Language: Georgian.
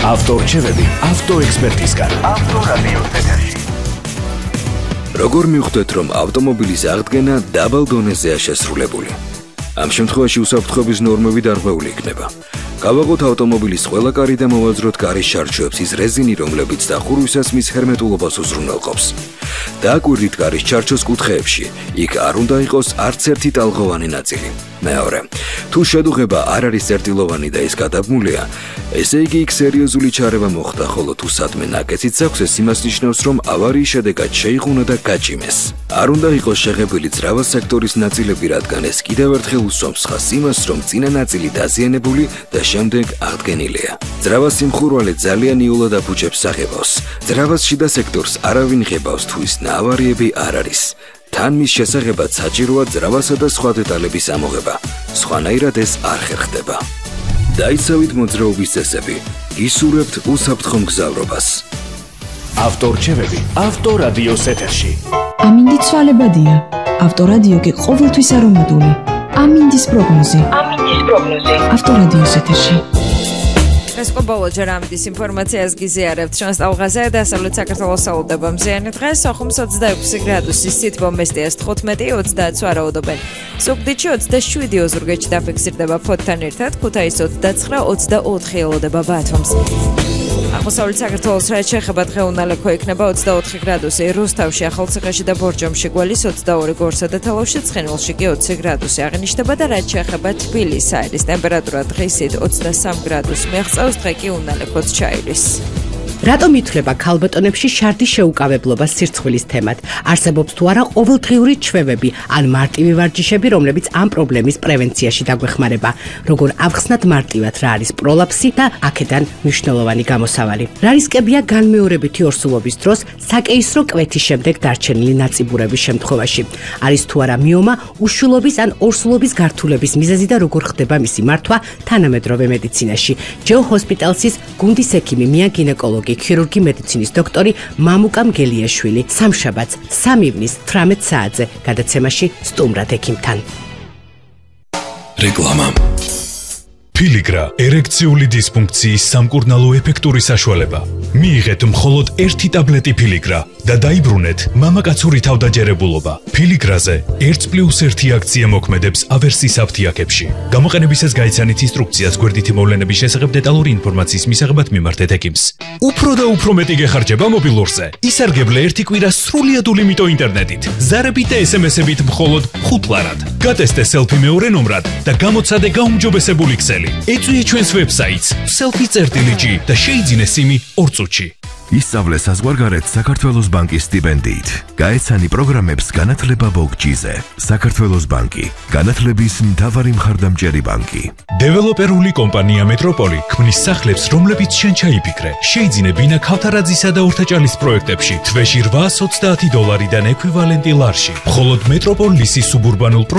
ავტორჩევები ავტოექსპერტისგან. ავტორადიოს ეთერში. როგორ მივხვდეთ, რომ ავტომობილის აღდგენა დაბალ დონეზეა შესრულებული? ამ შემთხვევაში უსაფრთხოების ნორმები დარღვეული იქნება. გავაღოთ ავტომობილის ყველა კარი და მოვაძროთ კარის შარჩოებს ის რეზინი, რომლებიც დახურვისას მის ჰერმეტულობას უზრუნველყოფს. დააკვირდით კარის ჩარჩოს კუთხეებში, იქ არ უნდა იყოს არც ერთი ტალღოვანი ნაწილი. მეორე, თუ შედუღება არ არის წერტილოვანი და ის გადაბმულია, ესე იგი იქ სერიოზული ჩარევა მოხდა, ხოლო თუ სადმე ნაკეციც აქვს, ეს იმას ნიშნავს, რომ ავარიის შედეგად შეიღუნა და გაჭიმეს. არ უნდა იყოს შეღებილი ძრავა სექტორის ნაწილები, რადგან ეს კიდევ ერთხელ უსვამს ხაზს იმას, რომ წინა ნაწილი დაზიანებული და შემდეგ აღდგენილია. ძრავას სიმხურვალე ძალიან იოლად აფუჭებს საღებავს. ძრავას შიდა სექტორს არავინ ღებავს, თუ ის ნაავარიები არ არის. თან მის შესაღებად საჭიროა ძრავასა და სხვა დეტალების ამოღება. სხვანაირად ეს არ ხერხდება. დაიცავით მოძრაობის წესები. ისურვებთ უსაფრთხო მგზავრობას. ავტორჩევები ავტორადიოს ეთერში. ამინდი ცვალებადია. ავტორადიო კი ყოველთვის არომატული. ამინდის პროგნოზი. ავტორადიოს ეთერში. ეს ყოველჯერ ამის ინფორმაციას გიზიარებთ ჩვენს ტალღაზე. დასავლეთ საქართველოს საუდება მზიანი დღეს, ოხუმს 26 გრადუსის ცით, ბომბესტიას 15, 30 ვარაუდობენ. ზუგდიდში 27 ოზურგეთში დაფიქსირდება ფოთთან ერთად, ქუთაისში 29, 24 ელოდება ბათუმს. აღმოსავლეთ საქართველოს რაც შეეხება დღეუნალექო იქნება 24 გრადუსი, რუსთავში, ახალციხეში და ბორჯომში, გველის 22, გორსა და თალავში, ცხინვალში კი 20 გრადუსი აღნიშნება და რაც შეეხება თბილისს, აირის ტემპერატურა დღისით 23 გრადუსს მიაღწევს, დღე კი უნალექოდ ჩაივლის. რატომ ითვლება ქალბატონებში შარდის შეუკავებლობა სირცხვილის თემად? არსებობს თუ არა ყოველდღიური ჩვევები ან მარტივი ვარჯიშები, რომლებიც ამ პრობლემის პრევენციაში დაგვეხმარება? როგორ ავხსნათ მარტივად რა არის პროლაფსი და აქედან მნიშვნელოვანი გამოსავალი? რა რისკებია განმეორებითი ორსულობის დროს საკეისრო კვეთის შემდეგ დარჩენილი ნაწიბურების შემთხვევაში? არის თუ არა მიომა, უშვილობის ან ორსულობის გართულების მიზეზი და როგორ ხდება მისი მართვა თანამედროვე მედიცინაში? ჯეო ჰოსპიტალსის გუნდის ექიმი, მია გინეკოლოგი, ქირურგი მედიცინის დოქტორი მამუკა მგელიაშვილი სამშაბათს 3 ივნის 18 საათზე გადაცემაში სტუმრად ექიმთან. რეკლამა. ფილიგრა ერექციული დისფუნქციის სამკურნალო ეფექტური საშუალება. მიიღეთ მხოლოდ 1 ტაბლეტი ფილიგრა და დაიბრუნეთ მამაკაცური თავდაჯერებულობა. ფილიგრაზე 1+1 აქცია მოქმედებს ავერსის აფთიაქებში. გამოყენებისას გაიცანით ინსტრუქციას გვერდითი მოვლენების შესახებ დეტალური ინფორმაციის მისაღებად მიმართეთ ექიმს. უფრო და უფრო მეტი გეხარჯება მობილურზე. ისარგებლე 1 კვირა სრულიად ულიმიტო ინტერნეტით. ზარებით და SMS-ებით მხოლოდ 5 ლარად. გატესტე სელფი მეორე ნომრად და გამოცადე გაუმჯობესებული ქსელი. ეწვიე ჩვენს ვებსაიტს selfie.gi და შეიძინე სიმი 2 წუთში. ისწავლე საზღვარგარეთ საქართველოს ბანკის სტიპენდიით. გაეცანი პროგრამებს განათლება ბოგჯიზე. საქართველოს ბანკი, განათლების მთავარი მხარდამჭერი ბანკი. დეველოპერული კომპანია მეტროპოლი ქმნის სახლებს, რომლებიც შენ ჩაიფიქრე. შეიძინე ბინა ქავთარაძისა და ორთაჭალის პროექტებში თვეში $830-დან ექვივალენტი ლარში. მხოლოდ მეტროპოლისის სუბურბანულ